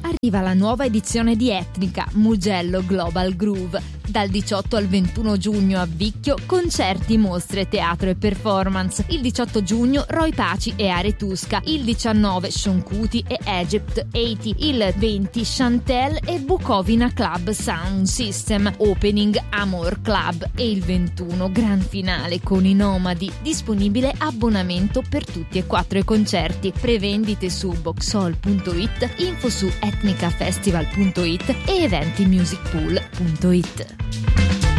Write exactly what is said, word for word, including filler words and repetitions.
Arriva la nuova edizione di Etnica, Mugello Global Groove. Dal diciotto al ventuno giugno a Vicchio, concerti, mostre, teatro e performance. Il diciotto giugno Roy Paci e Aretusca. Il diciannove Sean Kuti e Egypt ottanta. Il venti Chantel e Bukovina Club Sound System. Opening Amor Club. E il ventuno gran finale con i Nomadi. Disponibile abbonamento per tutti e quattro i concerti. Prevendite su boxhall punto it, info su etnicafestival punto it e eventimusicpool punto it.